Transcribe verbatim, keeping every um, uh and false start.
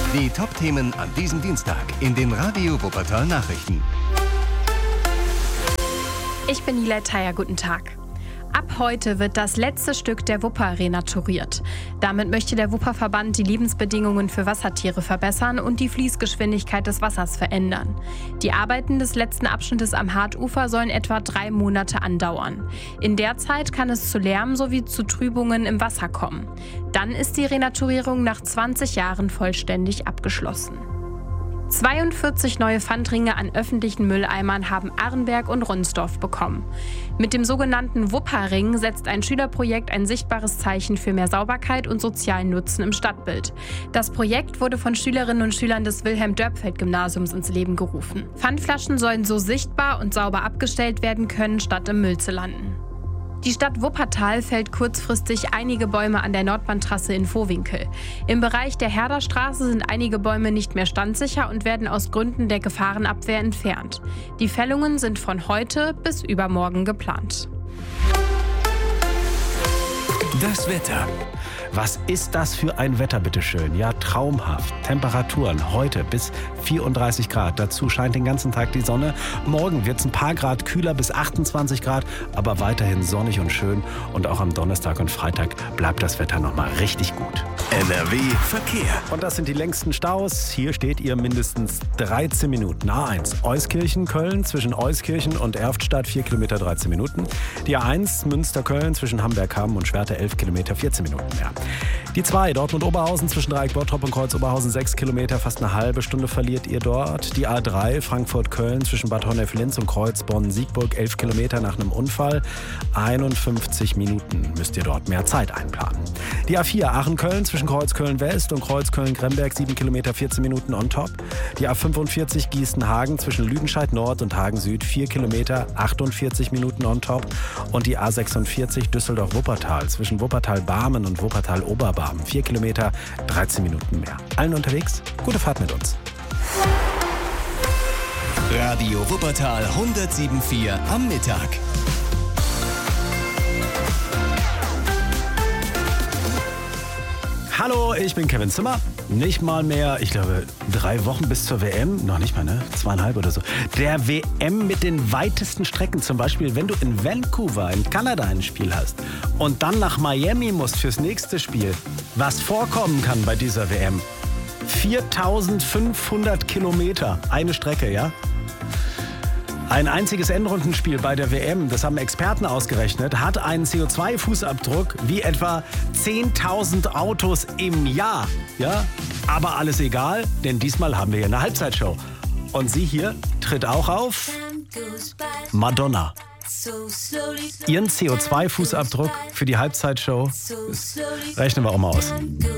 Die Top-Themen an diesem Dienstag in den Radio Wuppertal Nachrichten. Ich bin Nila Theier, guten Tag. Ab heute wird das letzte Stück der Wupper renaturiert. Damit möchte der Wupperverband die Lebensbedingungen für Wassertiere verbessern und die Fließgeschwindigkeit des Wassers verändern. Die Arbeiten des letzten Abschnittes am Hartufer sollen etwa drei Monate andauern. In der Zeit kann es zu Lärm sowie zu Trübungen im Wasser kommen. Dann ist die Renaturierung nach zwanzig Jahren vollständig abgeschlossen. zweiundvierzig neue Pfandringe an öffentlichen Mülleimern haben Arenberg und Ronsdorf bekommen. Mit dem sogenannten Wupperring setzt ein Schülerprojekt ein sichtbares Zeichen für mehr Sauberkeit und sozialen Nutzen im Stadtbild. Das Projekt wurde von Schülerinnen und Schülern des Wilhelm-Dörpfeld-Gymnasiums ins Leben gerufen. Pfandflaschen sollen so sichtbar und sauber abgestellt werden können, statt im Müll zu landen. Die Stadt Wuppertal fällt kurzfristig einige Bäume an der Nordbahntrasse in Vohwinkel. Im Bereich der Herderstraße sind einige Bäume nicht mehr standsicher und werden aus Gründen der Gefahrenabwehr entfernt. Die Fällungen sind von heute bis übermorgen geplant. Das Wetter. Was ist das für ein Wetter, bitteschön? Ja, traumhaft. Temperaturen heute bis vierunddreißig Grad. Dazu scheint den ganzen Tag die Sonne. Morgen wird es ein paar Grad kühler bis achtundzwanzig Grad, aber weiterhin sonnig und schön. Und auch am Donnerstag und Freitag bleibt das Wetter nochmal richtig gut. N R W Verkehr. Und das sind die längsten Staus. Hier steht ihr mindestens dreizehn Minuten. A eins Euskirchen, Köln zwischen Euskirchen und Erftstadt vier Kilometer dreizehn Minuten. Die A eins Münster-Köln zwischen Hamberg-Hamm und Schwerte elf Kilometer vierzehn Minuten mehr. Die zwei Dortmund-Oberhausen zwischen Dreieck Bottrop und Kreuz-Oberhausen sechs Kilometer, fast eine halbe Stunde verliert ihr dort. Die A drei Frankfurt-Köln zwischen Bad Honnef-Linz und Kreuz-Bonn-Siegburg elf Kilometer nach einem Unfall. einundfünfzig Minuten müsst ihr dort mehr Zeit einplanen. Die A vier Aachen-Köln zwischen Kreuz-Köln-West und Kreuz-Köln-Gremberg sieben Kilometer vierzehn Minuten on top. Die A fünfundvierzig Gießen-Hagen zwischen Lüdenscheid-Nord und Hagen-Süd vier Kilometer achtundvierzig Minuten on top. Und die A sechsundvierzig Düsseldorf-Wuppertal zwischen Wuppertal-Barmen und Wuppertal-Oberbarmen vier Kilometer dreizehn Minuten mehr. Allen unterwegs, gute Fahrt mit uns. Radio Wuppertal hundertsieben Komma vier am Mittag. Hallo, ich bin Kevin Zimmer. Nicht mal mehr, ich glaube, drei Wochen bis zur W M. Noch nicht mal, ne? Zweieinhalb oder so. Der W M mit den weitesten Strecken. Zum Beispiel, wenn du in Vancouver in Kanada ein Spiel hast und dann nach Miami musst fürs nächste Spiel. Was vorkommen kann bei dieser W M. viertausendfünfhundert Kilometer. Eine Strecke, ja? Ein einziges Endrundenspiel bei der W M, das haben Experten ausgerechnet, hat einen C O zwei Fußabdruck wie etwa zehntausend Autos im Jahr. Ja? Aber alles egal, denn diesmal haben wir hier eine Halbzeitshow. Und sie hier tritt auch auf Madonna. Ihren C O zwei Fußabdruck für die Halbzeitshow rechnen wir auch mal aus.